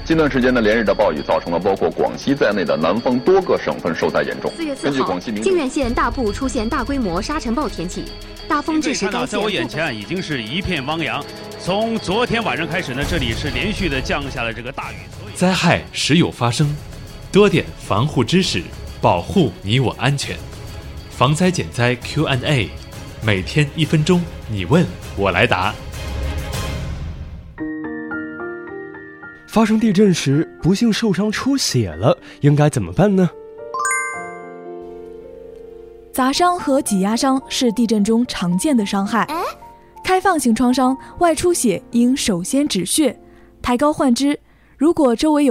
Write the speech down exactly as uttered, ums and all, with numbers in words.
近段时间呢，连日的暴雨造成了包括广西在内的南方多个省份受灾严重。 四月四号，靖远县大部出现大规模沙尘暴天气，大风致使该县。 在我眼前已经是一片汪洋。从昨天晚上开始呢，这里是连续的降下了这个大雨。 灾害时有发生，多点防护知识，保护你我安全。防灾减灾 Q and A， 每天一分钟，你问我来答。 发生地震时不幸受伤出血了，应该怎么办呢？ 砸伤和挤压伤是地震中常见的伤害。开放性创伤外出血应首先止血，抬高患肢，如果周围有